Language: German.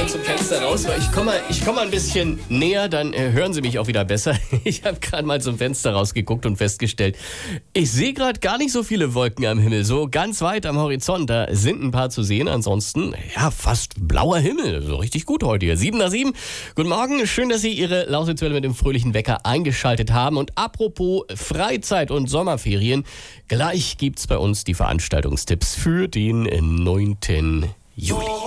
zum Fenster raus, weil ich komm mal ein bisschen näher, dann hören Sie mich auch wieder besser. Ich habe gerade mal zum Fenster rausgeguckt und festgestellt, ich sehe gerade gar nicht so viele Wolken am Himmel. So ganz weit am Horizont, da sind ein paar zu sehen. Ansonsten, ja, fast blauer Himmel. So richtig gut heute hier. 7 nach 7. Guten Morgen, schön, dass Sie Ihre Lausitzwelle mit dem fröhlichen Wecker eingeschaltet haben. Und apropos Freizeit und Sommerferien, gleich gibt's bei uns die Veranstaltungstipps für den 9. Juli.